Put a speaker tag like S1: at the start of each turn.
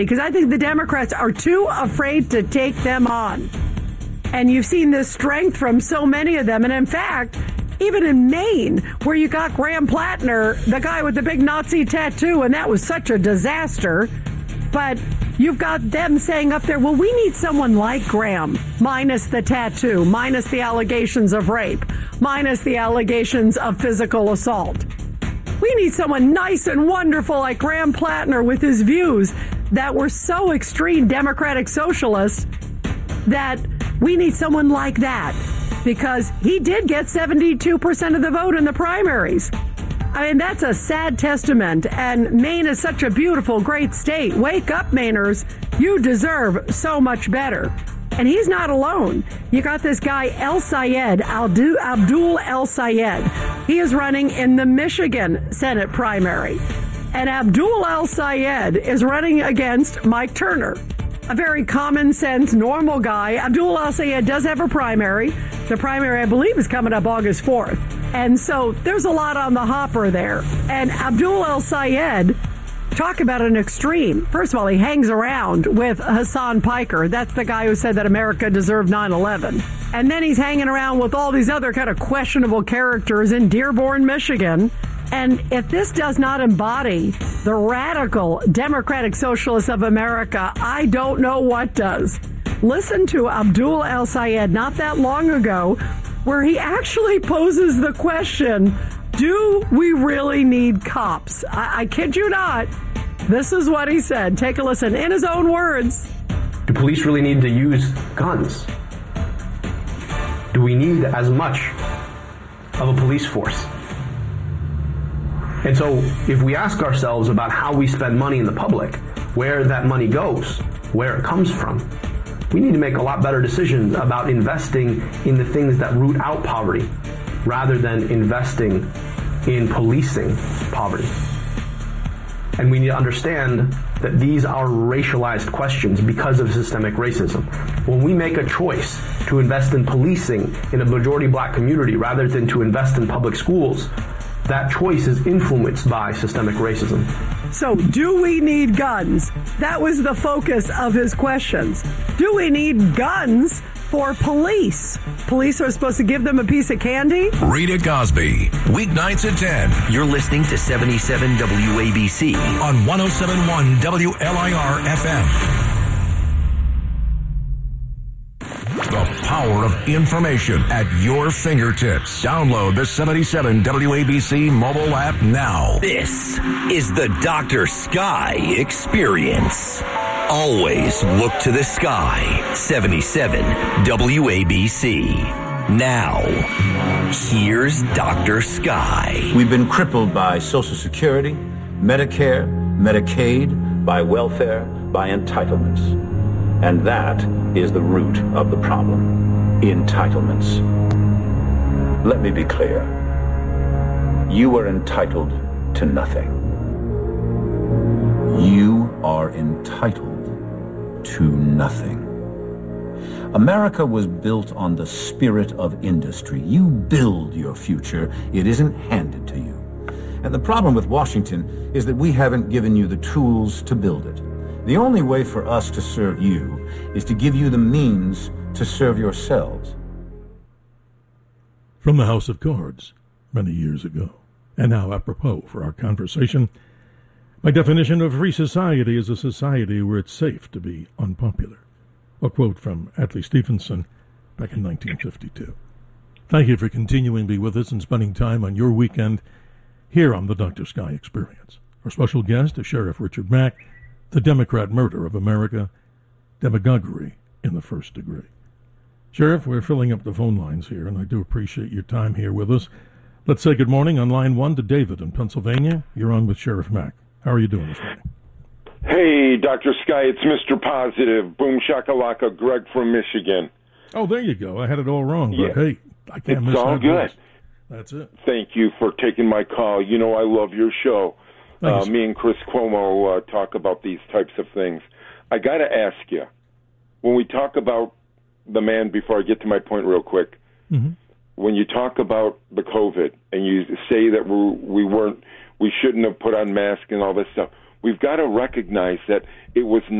S1: because I think the Democrats are too afraid to take them on. And you've seen this strength from so many of them. And in fact, even in Maine, where you got Graham Plattner, the guy with the big Nazi tattoo, and that was such a disaster. But you've got them saying up there, well, we need someone like Graham, minus the tattoo, minus the allegations of rape, minus the allegations of physical assault. We need someone nice and wonderful like Graham Plattner with his views that were so extreme Democratic socialists that we need someone like that, because he did get 72% of the vote in the primaries. I mean, that's a sad testament, and Maine is such a beautiful, great state. Wake up, Mainers. You deserve so much better. And he's not alone. You got this guy, Abdul El Sayed. He is running in the Michigan Senate primary. And Abdul El Sayed is running against Mike Turner, a very common sense, normal guy. Abdul El Sayed does have a primary. The primary, I believe, is coming up August 4th. And so there's a lot on the hopper there. And Abdul El Sayed, talk about an extreme. First of all, he hangs around with Hassan Piker. That's the guy who said that America deserved 9/11. And then he's hanging around with all these other kind of questionable characters in Dearborn, Michigan. And if this does not embody the radical Democratic Socialists of America, I don't know what does. Listen to Abdul El Sayed not that long ago, where he actually poses the question, do we really need cops? I kid you not. This is what he said. Take a listen in his own words.
S2: Do police really need to use guns? Do we need as much of a police force? And so if we ask ourselves about how we spend money in the public, where that money goes, where it comes from, we need to make a lot better decisions about investing in the things that root out poverty rather than investing in policing poverty. And we need to understand that these are racialized questions because of systemic racism. When we make a choice to invest in policing in a majority black community rather than to invest in public schools, that choice is influenced by systemic racism.
S1: So, do we need guns? That was the focus of his questions. Do we need guns for police? Police are supposed to give them a piece of candy?
S3: Rita Cosby, weeknights at 10.
S4: You're listening to 77 WABC
S3: on 107.1 WLIR FM. The power of information at your fingertips. Download the 77 WABC mobile app now.
S4: This is the Dr. Sky Experience. Always look to the sky. 77 WABC. Now, here's Dr. Sky.
S5: We've been crippled by Social Security, Medicare, Medicaid, by welfare, by entitlements. And that is the root of the problem. Entitlements. Let me be clear. You are entitled to nothing. You are entitled to nothing. America was built on the spirit of industry. You build your future. It isn't handed to you. And the problem with Washington is that we haven't given you the tools to build it. The only way for us to serve you is to give you the means to serve yourselves.
S6: From the House of Cards, many years ago, and now apropos for our conversation, my definition of free society is a society where it's safe to be unpopular. A quote from Adlai Stevenson back in 1952. Thank you for continuing to be with us and spending time on your weekend here on the Dr. Sky Experience. Our special guest is Sheriff Richard Mack, the Democrat murder of America, demagoguery in the first degree. Sheriff, we're filling up the phone lines here, and I do appreciate your time here with us. Let's say good morning on line 1 to David in Pennsylvania. You're on with Sheriff Mack. How are you doing this morning?
S7: Hey, Dr. Sky, it's Mr. Positive. Boom shakalaka, Greg from Michigan.
S6: Oh, there you go. I had it all wrong, but hey, I can't miss
S7: that. It's all good.
S6: Voice. That's it.
S7: Thank you for taking my call. You know I love your show. Me and Chris Cuomo talk about these types of things. I got to ask you, when we talk about the man, before I get to my point real quick, when you talk about the COVID and you say that we shouldn't have put on masks and all this stuff, we've got to recognize that it was